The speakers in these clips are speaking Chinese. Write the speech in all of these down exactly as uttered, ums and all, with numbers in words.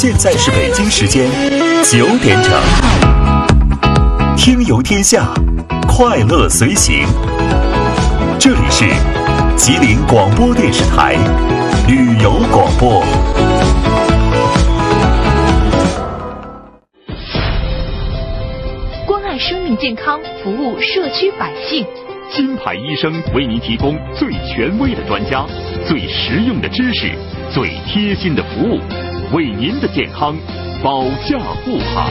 现在是北京时间九点整，听游天下，快乐随行。这里是吉林广播电视台旅游广播。 关爱生命健康，服务社区百姓。 金牌医生为您提供最权威的专家、最实用的知识、最贴心的服务，为您的健康保驾护航。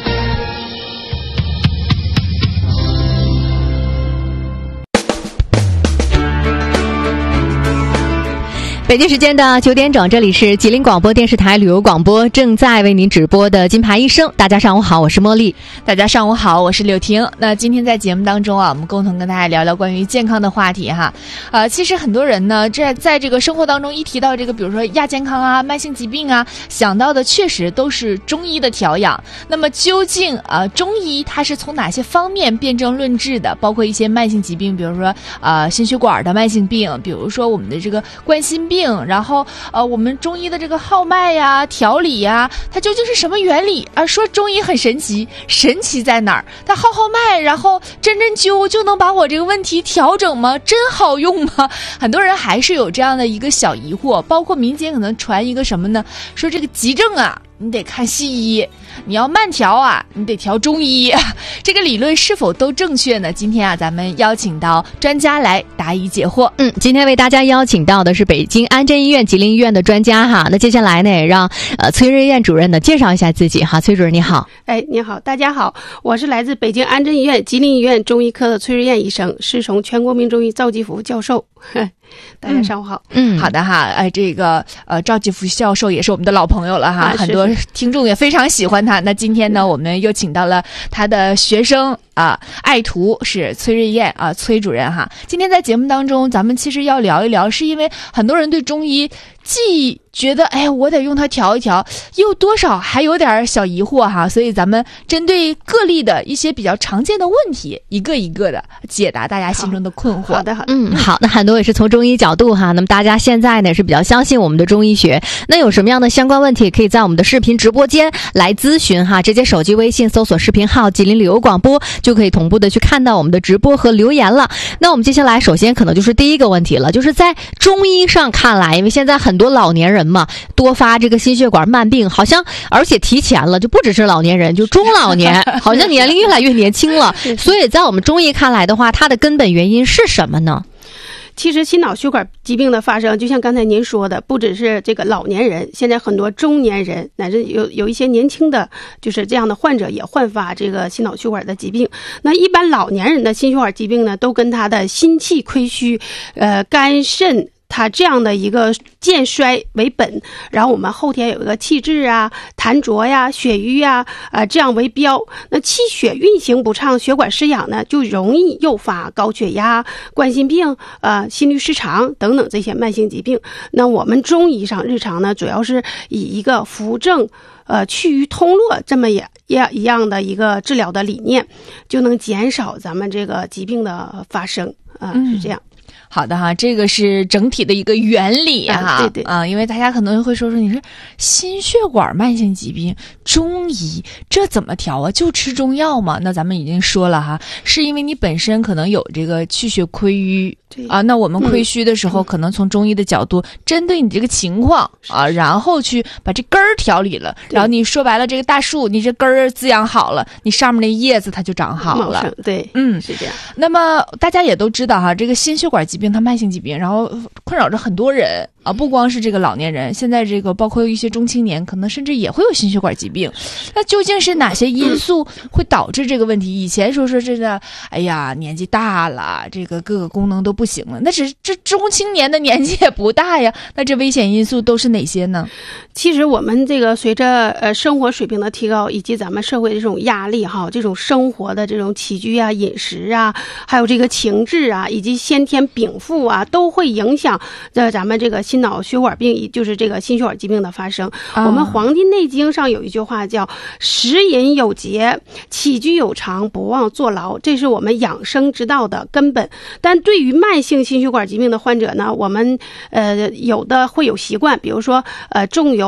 北京时间的九点整，这里是吉林广播电视台旅游广播，正在为您直播的金牌医生。大家上午好，我是茉莉。 大家上午好，我是柳婷。那今天在节目当中啊，我们共同跟大家聊聊关于健康的话题哈。呃，其实很多人呢，这在这个生活当中一提到这个，比如说亚健康啊、慢性疾病啊，想到的确实都是中医的调养。那么究竟啊、呃，中医它是从哪些方面辨证论治的？包括一些慢性疾病，比如说啊、呃、心血管的慢性病，比如说我们的这个冠心病。然后呃，我们中医的这个号脉呀、调理呀，它究竟是什么原理啊？说中医很神奇，神奇在哪儿？它号号脉，然后针针灸就能把我这个问题调整吗？真好用吗？很多人还是有这样的一个小疑惑，包括民间可能传一个什么呢？说这个急症啊，你得看西医，你要慢调啊，你得调中医。这个理论是否都正确呢？今天啊，咱们邀请到专家来答疑解惑。 嗯，今天为大家邀请到的是北京安贞医院、吉林医院的专家哈。那接下来呢，也让呃崔瑞燕主任呢介绍一下自己哈。崔主任你好。 哎，你好，大家好，我是来自北京安贞医院、吉林医院中医科的崔瑞燕医生，师从全国名中医赵继福教授。大家上午好。 嗯，好的哈，哎，这个呃赵继福教授也是我们的老朋友了哈，啊、很多听众也非常喜欢他。那今天呢，我们又请到了他的学生啊，爱徒是崔瑞燕啊，崔主任哈。今天在节目当中，咱们其实要聊一聊，是因为很多人对中医既觉得哎，我得用它调一调，又多少还有点小疑惑哈，所以咱们针对个例的一些比较常见的问题，一个一个的解答大家心中的困惑。 好的，好的， 嗯，好，那很多也是从中医角度哈。那么大家现在呢是比较相信我们的中医学，那有什么样的相关问题，可以在我们的视频直播间来咨询哈。直接手机微信搜索视频号吉林旅游广播，就可以同步的去看到我们的直播和留言了。那我们接下来首先可能就是第一个问题了，就是在中医上看来，因为现在很多老年人嘛，多发这个心血管慢病，好像而且提前了，就不只是老年人，就中老年，好像年龄越来越年轻了。所以在我们中医看来的话，它的根本原因是什么呢？ 其实心脑血管疾病的发生，就像刚才您说的，不只是这个老年人，现在很多中年人乃至有有一些年轻的就是这样的患者也患发这个心脑血管的疾病。那一般老年人的心血管疾病呢，都跟他的心气亏虚、呃肝肾它这样的一个渐衰为本，然后我们后天有一个气滞啊、痰浊呀、血瘀啊，呃，这样为标。那气血运行不畅、血管失养呢，就容易诱发高血压、冠心病、呃心律失常等等这些慢性疾病。那我们中医上日常呢，主要是以一个扶正、呃祛瘀通络这么也一样的一个治疗的理念，就能减少咱们这个疾病的发生啊、呃，是这样。 好的哈，这个是整体的一个原理哈， 啊、对对啊，因为大家可能会说说你是心血管慢性疾病，中医这怎么调啊？就吃中药吗？那咱们已经说了哈，是因为你本身可能有这个气血亏瘀啊，那我们亏虚的时候，嗯、可能从中医的角度，针对你这个情况啊，然后去把这根儿调理了，然后你说白了，这个大树你这根儿滋养好了，你上面的叶子它就长好了， 对， 嗯， 是这样。 那么大家也都知道哈，这个心血管疾病它慢性疾病，然后困扰着很多人啊，不光是这个老年人，现在这个包括一些中青年，可能甚至也会有心血管疾病。那究竟是哪些因素会导致这个问题？以前说说这个，哎呀，年纪大了，这个各个功能都不行了，那只这中青年的年纪也不大呀，那这危险因素都是哪些呢？ 其实我们这个随着呃生活水平的提高，以及咱们社会的这种压力哈，这种生活的这种起居啊、饮食啊，还有这个情志啊，以及先天禀赋啊，都会影响在咱们这个心脑血管病，就是这个心血管疾病的发生。啊、我们《黄帝内经》上有一句话叫“食饮有节，起居有常，不忘坐牢”，这是我们养生之道的根本。但对于慢性心血管疾病的患者呢，我们呃有的会有习惯，比如说呃重油、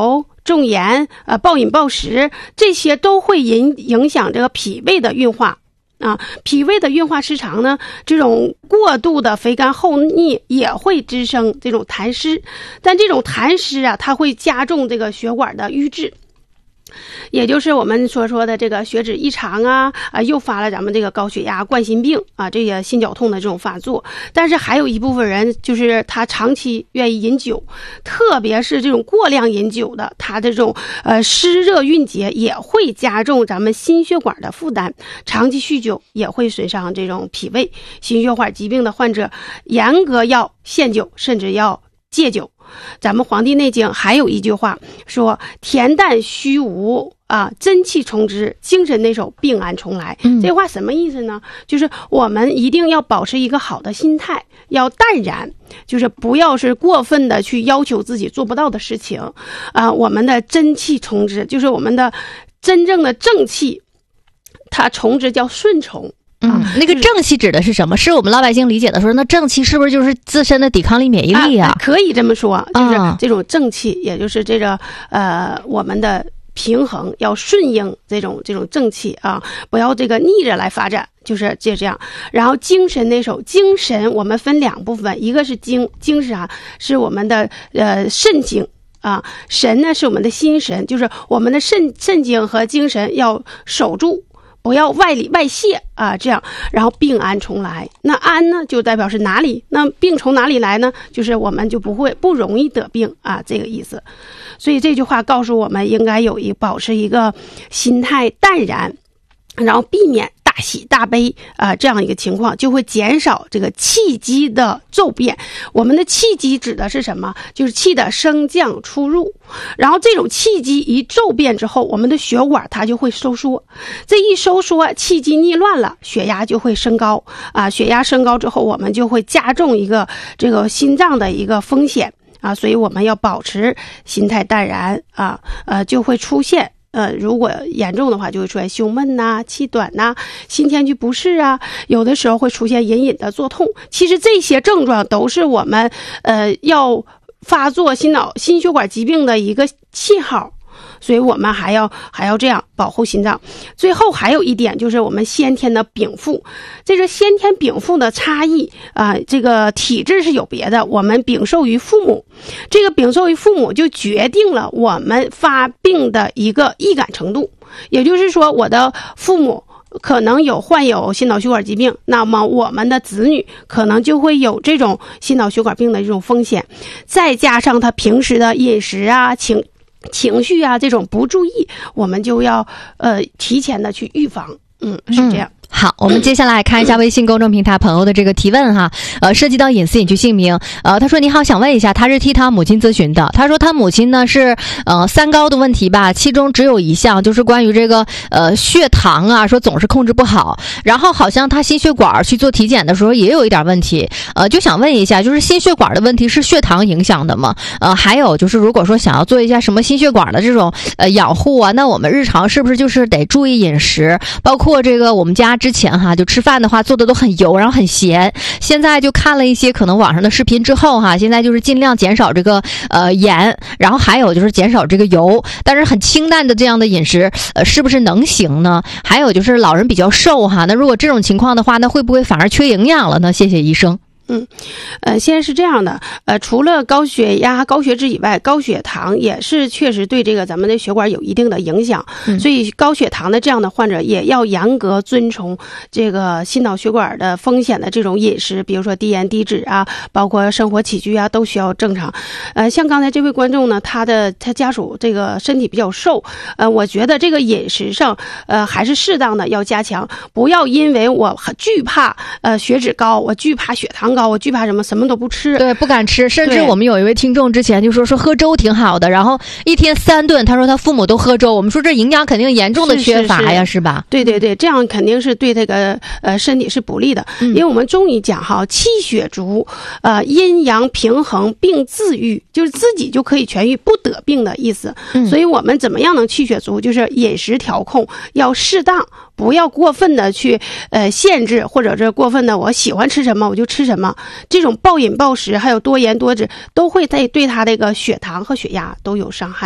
重盐、呃暴饮暴食，这些都会影影响这个脾胃的运化。啊，脾胃的运化失常呢，这种过度的肥甘厚腻也会滋生这种痰湿，但这种痰湿啊，它会加重这个血管的瘀滞，也就是我们所说的这个血脂异常啊，啊，诱发了咱们这个高血压、冠心病啊，这些心绞痛的这种发作。但是还有一部分人，就是他长期愿意饮酒，特别是这种过量饮酒的，他的这种呃湿热蕴结也会加重咱们心血管的负担。长期酗酒也会损伤这种脾胃，心血管疾病的患者严格要限酒，甚至要戒酒。咱们《黄帝内经》还有一句话说：“恬淡虚无啊，真气从之，精神内守，病安从来。”嗯，这话什么意思呢？就是我们一定要保持一个好的心态，要淡然，就是不要是过分的去要求自己做不到的事情啊。我们的真气从之，就是我们的真正的正气，它从之叫顺从。 嗯，那个正气指的是什么？是我们老百姓理解的说，那正气是不是就是自身的抵抗力、免疫力啊？ 啊可以这么说，就是这种正气，也就是这个呃我们的平衡要顺应这种这种正气啊，不要这个逆着来发展，就是就这样。然后精神内守，精神我们分两部分，一个是精，精是啥？是我们的呃肾精。啊，神呢是我们的心神，就是我们的肾肾精和精神要守住，不要外里外泄啊，这样，然后病安从来。那安呢，就代表是哪里？那病从哪里来呢？就是我们就不会不容易得病啊，这个意思。所以这句话告诉我们，应该有一保持一个心态淡然，然后避免大喜大悲啊、呃，这样一个情况，就会减少这个气机的骤变。我们的气机指的是什么？就是气的升降出入。然后这种气机一骤变之后，我们的血管它就会收缩。这一收缩，气机逆乱了，血压就会升高啊。血压升高之后，我们就会加重一个这个心脏的一个风险啊。所以我们要保持心态淡然啊，呃，就会出现。呃，如果严重的话，就会出现胸闷呐、啊、气短呐、啊、心天区不适啊，有的时候会出现隐隐的作痛。其实这些症状都是我们呃要发作心脑心血管疾病的一个信号。所以我们还要还要这样保护心脏。最后还有一点就是我们先天的禀赋，这个先天禀赋的差异啊、呃，这个体质是有别的。我们禀受于父母，这个禀受于父母就决定了我们发病的一个易感程度。也就是说，我的父母可能有患有心脑血管疾病，那么我们的子女可能就会有这种心脑血管病的这种风险。再加上他平时的饮食啊、情情绪啊这种不注意，我们就要呃提前的去预防。嗯，是这样。 嗯好，我们接下来看一下微信公众平台朋友的这个提问哈，呃，涉及到隐私隐去姓名，呃，他说你好，想问一下，他是替他母亲咨询的，他说他母亲呢是呃三高的问题吧，其中只有一项就是关于这个呃血糖啊，说总是控制不好，然后好像他心血管去做体检的时候也有一点问题，呃，就想问一下，就是心血管的问题是血糖影响的吗？呃，还有就是如果说想要做一下什么心血管的这种呃养护啊，那我们日常是不是就是得注意饮食，包括这个我们家之前哈，就吃饭的话做的都很油，然后很咸。现在就看了一些可能网上的视频之后哈，现在就是尽量减少这个呃盐，然后还有就是减少这个油，但是很清淡的这样的饮食，呃，是不是能行呢？还有就是老人比较瘦哈，那如果这种情况的话，那会不会反而缺营养了呢？谢谢医生。 嗯，呃，现在是这样的，呃，除了高血压、高血脂以外，高血糖也是确实对这个咱们的血管有一定的影响，嗯、所以高血糖的这样的患者也要严格遵从这个心脑血管的风险的这种饮食，比如说低盐低脂啊，包括生活起居啊，都需要正常。呃，像刚才这位观众呢，他的他家属这个身体比较瘦，呃，我觉得这个饮食上，呃，还是适当的要加强，不要因为我很惧怕呃血脂高，我惧怕血糖高。我惧怕什么，什么都不吃， 对，不敢吃。甚至我们有一位听众之前就说说喝粥挺好的，然后一天三顿，他说他父母都喝粥。我们说这营养肯定严重的缺乏呀， 是, 是, 是吧？ 对对对，这样肯定是对这个呃身体是不利的。嗯、因为我们中医讲哈，气血足，呃，阴阳平衡，病自愈，就是自己就可以痊愈，不得病的意思。嗯、所以我们怎么样能气血足？就是饮食调控要适当。不要过分的去呃限制，或者是过分的我喜欢吃什么我就吃什么，这种暴饮暴食还有多盐多脂都会对对他这个血糖和血压都有伤害的。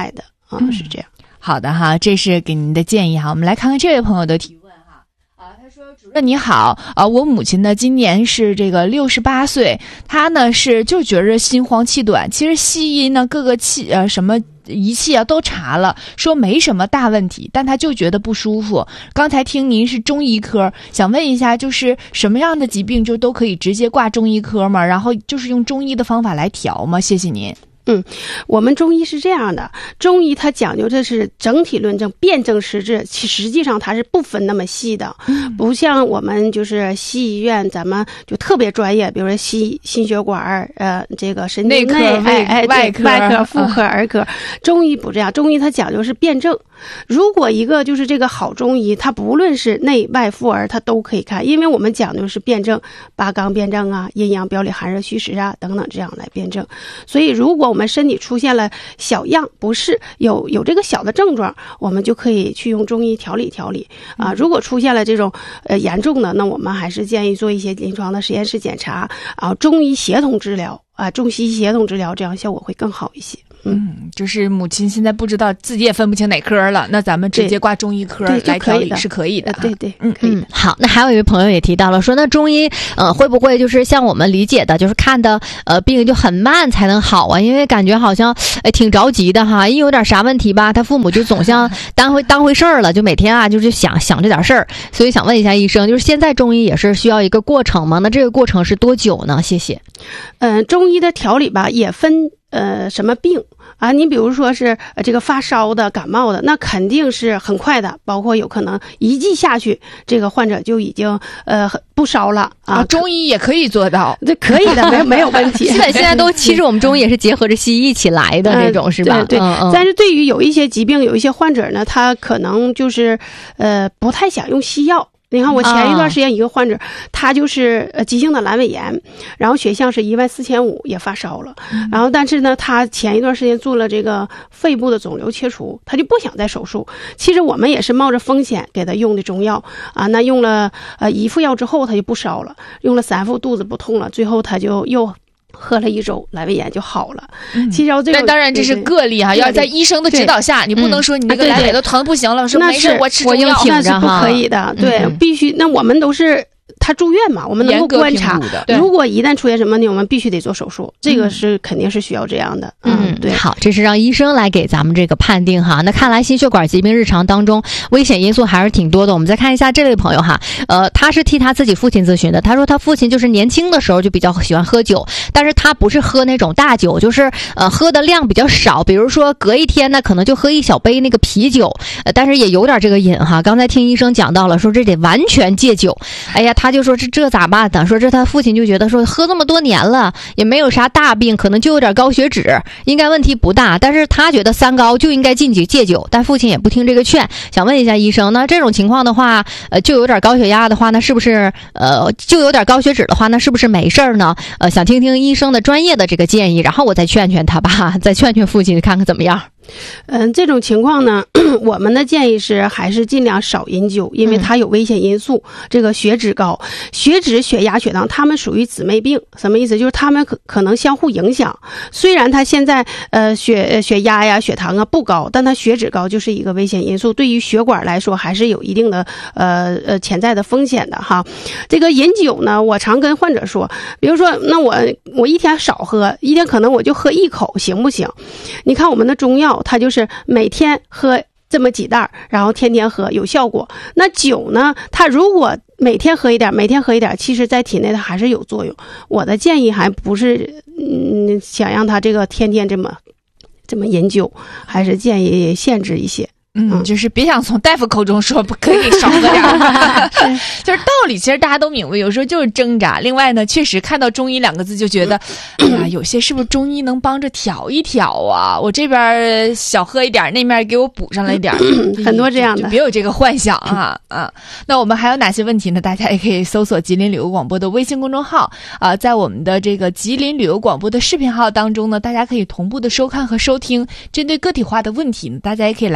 啊， 嗯、 是这样。 好的哈，这是给您的建议哈。我们来看看这位朋友的提问哈。啊，他说：“主任你好，啊，我母亲呢今年是这个六十八岁，她呢是就觉着心慌气短，其实西医呢各个器呃什么仪器啊都查了，说没什么大问题，但她就觉得不舒服。刚才听您是中医科，想问一下，就是什么样的疾病就都可以直接挂中医科吗？然后就是用中医的方法来调吗？谢谢您。” 嗯，我们中医是这样的，中医它讲究的是整体论证，辨证施治，其实际上它是不分那么细的，不像我们就是西医院，咱们就特别专业，比如说心心血管，呃，这个神经内科、 哎哎外科、 外科、妇科、儿科，中医不这样，中医它讲究是辨证。如果一个就是这个好中医，它不论是内外妇儿，它都可以看，因为我们讲究是辨证，八纲辨证啊，阴阳表里寒热虚实啊等等这样来辨证。所以如果我们身体出现了小样不适，有有这个小的症状，我们就可以去用中医调理调理啊。如果出现了这种呃严重的，那我们还是建议做一些临床的实验室检查啊，中医协同治疗啊，中西医协同治疗，这样效果会更好一些。 嗯，就是母亲现在不知道自己也分不清哪科了，那咱们直接挂中医科来调理是可以的。 对对， 嗯可以。 嗯，好，那还有一位朋友也提到了，说那中医呃会不会就是像我们理解的，就是看的呃病就很慢才能好啊？因为感觉好像哎挺着急的哈，一有点啥问题吧，他父母就总像当回当回事儿了，就每天啊就是想想这点事儿。所以想问一下医生，就是现在中医也是需要一个过程吗？那这个过程是多久呢？谢谢。 嗯、呃，中医的调理吧也分呃什么病啊？你比如说是呃这个发烧的、感冒的，那肯定是很快的，包括有可能一剂下去，这个患者就已经呃不烧了啊。 啊中医也可以做到， 这可以的，没有没有问题。 基本现在都，其实我们中医也是结合着西医一起来的那种，嗯、是吧？ 对对。 嗯嗯、 但是对于有一些疾病、有一些患者呢，他可能就是呃不太想用西药。你看，我前一段时间一个患者，哦、他就是呃急性的阑尾炎，然后血象是一万四千五，也发烧了。嗯、然后，但是呢，他前一段时间做了这个肺部的肿瘤切除，他就不想再手术。其实我们也是冒着风险给他用的中药啊。那用了呃一副药之后，他就不烧了；用了三副，肚子不痛了。最后他就又喝了一周，阑尾炎就好了。嗯、其实这但当然这是个例哈，要在医生的指导下，你不能说你这个阑尾都疼不行了，嗯、说没事我吃中药， 那是不可以的。对，嗯、必须。那我们都是。他住院嘛，我们能够观察。如果一旦出现什么问题，我们必须得做手术，这个是肯定是需要这样的。 嗯， 嗯对。 好，这是让医生来给咱们这个判定哈。那看来心血管疾病日常当中危险因素还是挺多的。我们再看一下这位朋友哈，呃，他是替他自己父亲咨询的。他说他父亲就是年轻的时候就比较喜欢喝酒，但是他不是喝那种大酒，就是呃喝的量比较少，比如说隔一天呢可能就喝一小杯那个啤酒，呃，但是也有点这个瘾哈。刚才听医生讲到了，说这得完全戒酒。哎呀，他就说这这咋办的？说这他父亲就觉得说喝这么多年了也没有啥大病，可能就有点高血脂，应该问题不大，但是他觉得三高就应该禁酒戒酒，但父亲也不听这个劝。想问一下医生，那这种情况的话，呃，就有点高血压的话，那是不是呃就有点高血脂的话，那是不是没事儿呢？呃，想听听医生的专业的这个建议，然后我再劝劝他吧，再劝劝父亲看看怎么样。 嗯，这种情况呢，我们的建议是还是尽量少饮酒，因为它有危险因素。嗯、这个血脂高、血脂、血压、血糖，它们属于姊妹病，什么意思？就是它们可可能相互影响。虽然它现在呃血血压呀、血糖啊不高，但它血脂高就是一个危险因素，对于血管来说还是有一定的呃呃潜在的风险的哈。这个饮酒呢，我常跟患者说，比如说，那我我一天少喝，一天可能我就喝一口，行不行？你看我们的中药。它就是每天喝这么几袋，然后天天喝有效果。那酒呢，它如果每天喝一点，每天喝一点，其实在体内它还是有作用。我的建议还不是嗯想让他这个天天这么这么饮酒，还是建议限制一些。 嗯，就是别想从大夫口中说不可以少喝点就是道理其实大家都明白，有时候就是挣扎。另外呢，确实看到中医两个字就觉得哎呀，有些是不是中医能帮着调一调啊，我这边小喝一点，那边给我补上来一点很多这样的， 别有这个幻想啊啊！那我们还有哪些问题呢？大家也可以搜索吉林旅游广播的微信公众号啊，在我们的这个吉林旅游广播的视频号当中呢，大家可以同步的收看和收听，针对个体化的问题呢，大家也可以来提问。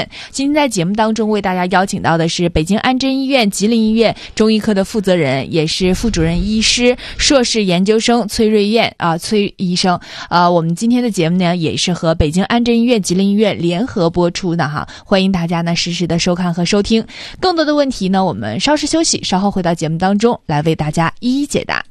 院。今天在节目当中为大家邀请到的是北京安贞医院吉林医院中医科的负责人，也是副主任医师、硕士研究生崔瑞燕啊，崔医生。呃，我们今天的节目呢，也是和北京安贞医院、吉林医院联合播出的哈，欢迎大家呢实时的收看和收听。更多的问题呢，我们稍事休息，稍后回到节目当中来为大家一一解答。